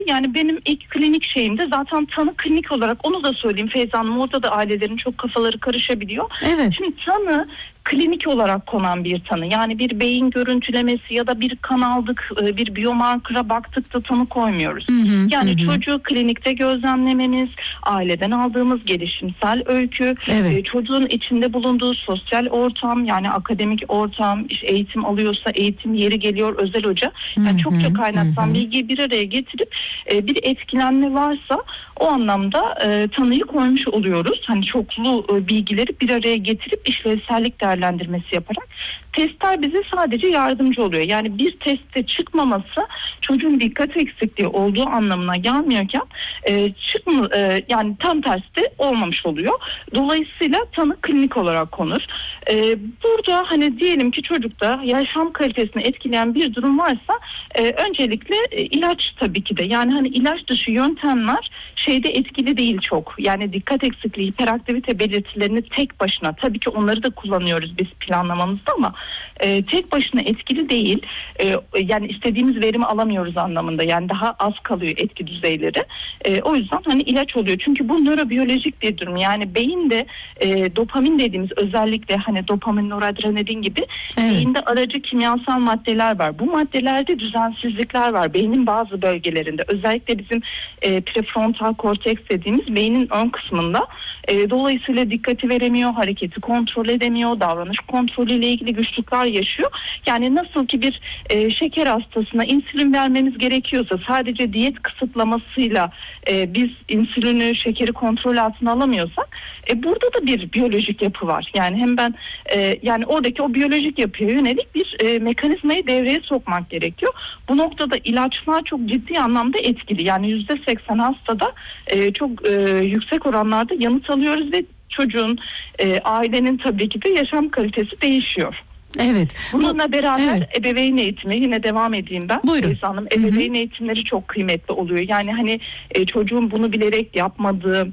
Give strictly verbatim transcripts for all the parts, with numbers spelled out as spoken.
Yani benim ilk klinik şeyimde zaten tanı klinik olarak, onu da söyleyeyim Feyza Hanım, orada da ailelerin çok kafaları karışabiliyor. Evet. Şimdi tanı klinik olarak konan bir tanı. Yani bir beyin görüntülemesi ya da bir kan aldık, bir biyomarkıra baktık da tanı koymuyoruz. Hı hı, yani hı. çocuğu klinikte gözlemlememiz, aileden aldığımız gelişimsel öykü, Evet. çocuğun içinde bulunduğu sosyal ortam, yani akademik ortam, işte eğitim alıyorsa eğitim, yeri geliyor özel hoca. Yani Hı hı, çokça kaynaktan hı hı. bilgiyi bir araya getirip e, bir etkilenme varsa o anlamda e, tanıyı koymuş oluyoruz. Hani çoklu e, bilgileri bir araya getirip işlevsellik değerlendirmesi yaparak. Testler bize sadece yardımcı oluyor. Yani bir testte çıkmaması çocuğun dikkat eksikliği olduğu anlamına gelmiyorken e, çıkma, e, yani tam tersi de olmamış oluyor. Dolayısıyla tanı klinik olarak konur. E, burada hani diyelim ki çocukta yaşam kalitesini etkileyen bir durum varsa e, öncelikle e, ilaç tabii ki de. Yani hani ilaç dışı yöntemler şeyde etkili değil çok. Yani dikkat eksikliği, hiperaktivite belirtilerini tek başına, tabii ki onları da kullanıyoruz biz planlamamızda ama e, tek başına etkili değil. E, yani istediğimiz verimi alamıyoruz anlamında. Yani daha az kalıyor etki düzeyleri. E, o yüzden hani ilaç oluyor. Çünkü bu nörobiyolojik bir durum. Yani beyinde e, dopamin dediğimiz, özellikle hani dopamin, noradrenalin gibi Evet. beyinde aracı kimyasal maddeler var. Bu maddelerde düzensizlikler var. Beynin bazı bölgelerinde, özellikle bizim e, prefrontal korteks dediğimiz beynin ön kısmında. E, dolayısıyla dikkati veremiyor, hareketi kontrol edemiyor, davranış kontrolüyle ilgili güçlükler yaşıyor. Yani nasıl ki bir e, şeker hastasına insülin vermemiz gerekiyorsa sadece diyet kısıtlamasıyla e, biz insülini, şekeri kontrol altına alamıyorsak, e, burada da bir biyolojik yapı var. Yani hem ben e, yani oradaki o biyolojik yapıya yönelik bir e, mekanizmayı devreye sokmak gerekiyor. Bu noktada ilaçlar çok ciddi anlamda etkili. Yani yüzde seksen hastada e, çok e, yüksek oranlarda yanıt alıyoruz ve çocuğun, e, ailenin tabii ki de yaşam kalitesi değişiyor. Evet. Bununla Bu, beraber evet. ebeveyn eğitimi, yine devam edeyim ben. Buyurun. Hanım, ebeveyn Hı-hı. eğitimleri çok kıymetli oluyor. Yani hani e, çocuğun bunu bilerek yapmadığı,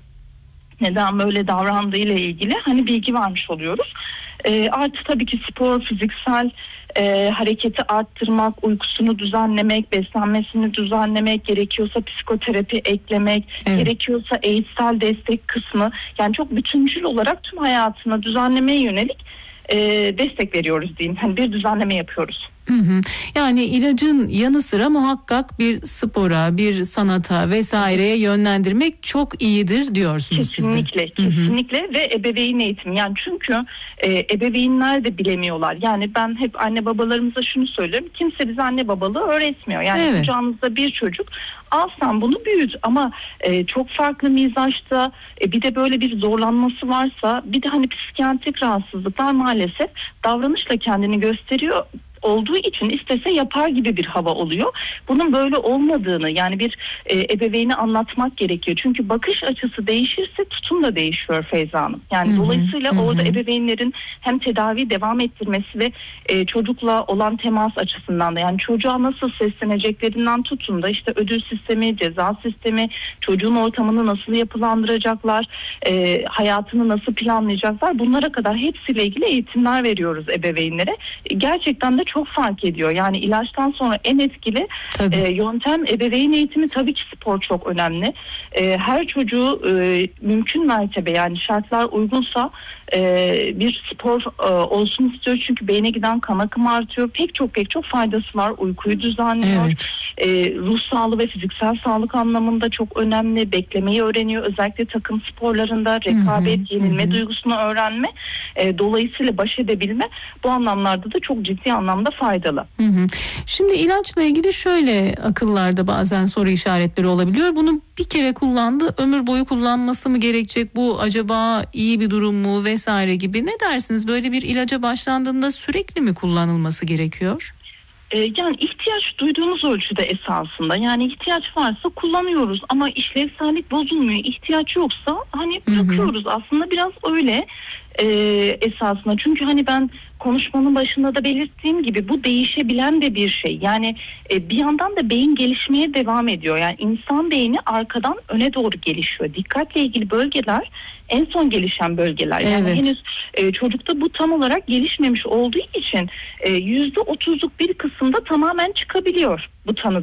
neden böyle davrandığı ile ilgili hani bilgi vermiş oluyoruz. E, artı tabii ki spor, fiziksel e, hareketi arttırmak, uykusunu düzenlemek, beslenmesini düzenlemek, gerekiyorsa psikoterapi eklemek, evet. gerekiyorsa eğitsel destek kısmı, yani çok bütüncül olarak tüm hayatını düzenlemeye yönelik e, destek veriyoruz diyeyim. Hani bir düzenleme yapıyoruz. Hı hı. Yani ilacın yanı sıra muhakkak bir spora, bir sanata vesaireye yönlendirmek çok iyidir diyorsunuz siz de. Kesinlikle, kesinlikle ve ebeveyn eğitimi. Yani çünkü e, ebeveynler de bilemiyorlar. Yani ben hep anne babalarımıza şunu söylüyorum. Kimse bize anne babalığı öğretmiyor. Yani evet. kucağınızda bir çocuk, al sen bunu büyüt, ama e, çok farklı mizaçta, e, bir de böyle bir zorlanması varsa, bir de hani psikiyatrik rahatsızlıklar maalesef davranışla kendini gösteriyor olduğu için istese yapar gibi bir hava oluyor. Bunun böyle olmadığını, yani bir e, ebeveyni anlatmak gerekiyor. Çünkü bakış açısı değişirse tutum da değişiyor Feyza Hanım. Yani hı-hı, dolayısıyla hı-hı. orada ebeveynlerin hem tedavi devam ettirmesi ve e, çocukla olan temas açısından da, yani çocuğa nasıl sesleneceklerinden tutun da işte ödül sistemi, ceza sistemi, çocuğun ortamını nasıl yapılandıracaklar, e, hayatını nasıl planlayacaklar, bunlara kadar hepsiyle ilgili eğitimler veriyoruz ebeveynlere. E, gerçekten de çok fark ediyor. Yani ilaçtan sonra en etkili e, yöntem ebeveyn eğitimi. Tabii ki spor çok önemli. E, her çocuğu e, mümkün mertebe, yani şartlar uygunsa e, bir spor e, olsun istiyor. Çünkü beyne giden kan akımı artıyor. Pek çok pek çok faydası var. Uykuyu düzenliyor. Evet. E, ruh sağlığı ve fiziksel sağlık anlamında çok önemli. Beklemeyi öğreniyor. Özellikle takım sporlarında rekabet, hı hı, yenilme hı. duygusunu öğrenme. E, dolayısıyla baş edebilme, bu anlamlarda da çok ciddi anlamda faydalı. Hı hı. Şimdi ilaçla ilgili şöyle akıllarda bazen soru işaretleri olabiliyor. Bunu bir kere kullandı, ömür boyu kullanması mı gerekecek? Bu acaba iyi bir durum mu vesaire gibi. Ne dersiniz? Böyle bir ilaca başlandığında sürekli mi kullanılması gerekiyor? Yani ihtiyaç duyduğumuz ölçüde esasında, yani ihtiyaç varsa kullanıyoruz ama işlevsellik bozulmuyor. İhtiyaç yoksa hani bırakıyoruz. Hı hı. Aslında biraz öyle e, esasında. Çünkü hani ben konuşmanın başında da belirttiğim gibi bu değişebilen de bir şey. Yani e, bir yandan da beyin gelişmeye devam ediyor. Yani insan beyni arkadan öne doğru gelişiyor. Dikkatle ilgili bölgeler en son gelişen bölgeler. Yani evet. henüz e, çocukta bu tam olarak gelişmemiş olduğu için yüzde otuzluk bir kısımda tamamen çıkabiliyor bu tanıdan.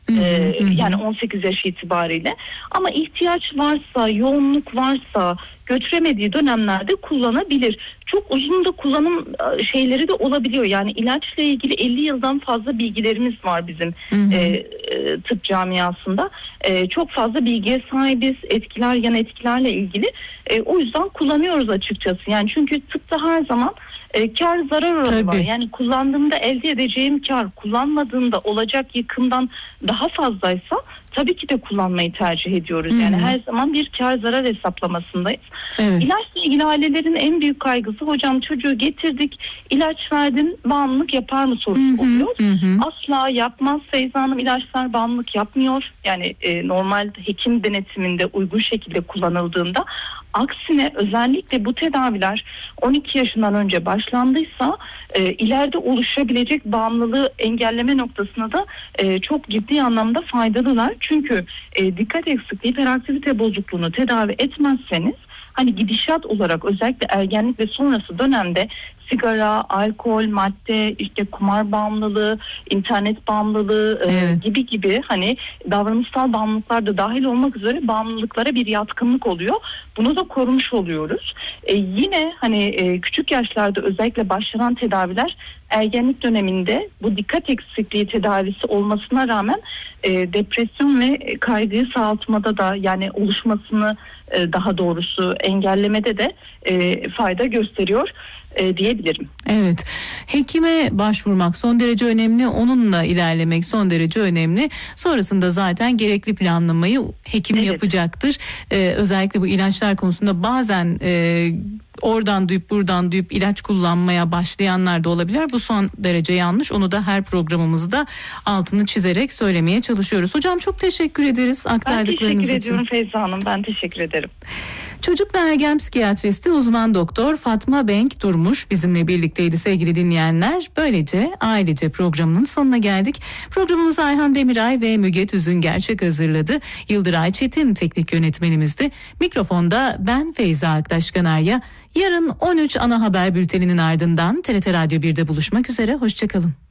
Hı hı, ee, hı. Yani on sekiz yaş itibariyle. Ama ihtiyaç varsa, yoğunluk varsa götüremediği dönemlerde kullanabilir. Çok uzun da kullanım şeyleri de olabiliyor. Yani ilaçla ilgili elli yıldan fazla bilgilerimiz var bizim hı hı. E, tıp camiasında. E, çok fazla bilgiye sahibiz. Etkiler, yan etkilerle ilgili. E, o yüzden kullanıyoruz açıkçası. Yani çünkü tıpta her zaman e, kar zarar oranı var. Yani kullandığımda elde edeceğim kar, kullanmadığımda olacak yıkımdan daha fazlaysa tabii ki de kullanmayı tercih ediyoruz. Hmm. Yani her zaman bir kar zarar hesaplamasındayız. Evet. İlaçla ilgili ailelerin en büyük kaygısı, hocam çocuğu getirdik, ilaç verdin, bağımlılık yapar mı sorusu hmm. oluyor. Hmm. Asla yapmaz Feyza Hanım, ilaçlar bağımlılık yapmıyor. Yani e, normal hekim denetiminde uygun şekilde kullanıldığında. Aksine özellikle bu tedaviler on iki yaşından önce başlandıysa e, ileride oluşabilecek bağımlılığı engelleme noktasına da e, çok ciddi anlamda faydalılar. Çünkü e, dikkat eksikliği, hiperaktivite bozukluğunu tedavi etmezseniz hani gidişat olarak özellikle ergenlik ve sonrası dönemde sigara, alkol, madde, işte kumar bağımlılığı, internet bağımlılığı evet. e, gibi gibi hani davranışsal bağımlılıklar da dahil olmak üzere bağımlılıklara bir yatkınlık oluyor. Bunu da korumuş oluyoruz. E, yine hani e, küçük yaşlarda özellikle başlanan tedaviler ergenlik döneminde bu dikkat eksikliği tedavisi olmasına rağmen e, depresyon ve kaygıyı sağaltmada da yani oluşmasını e, daha doğrusu engellemede de e, fayda gösteriyor e, diyebilirim. Evet. Hekime başvurmak son derece önemli. Onunla ilerlemek son derece önemli. Sonrasında zaten gerekli planlamayı hekim evet. yapacaktır. Ee, özellikle bu ilaçlar konusunda bazen e, oradan duyup buradan duyup ilaç kullanmaya başlayanlar da olabilir. Bu son derece yanlış. Onu da her programımızda altını çizerek söylemeye çalışıyoruz. Hocam çok teşekkür ederiz aktardıklarınız için. Ben teşekkür ediyorum Feyza Hanım. Ben teşekkür ederim. Çocuk ve ergen psikiyatristi uzman doktor Fatma Benk Durmuş bizimle birlikteydi sevgili dinleyenler. Böylece ailece programının sonuna geldik. Programımızı Ayhan Demiray ve Müge Tüzün Gerçek hazırladı. Yıldıray Çetin teknik yönetmenimizdi. Mikrofonda ben Feyza Aktaş Kanarya. Yarın on üç ana haber bülteninin ardından T R T Radyo birde buluşmak üzere. Hoşçakalın.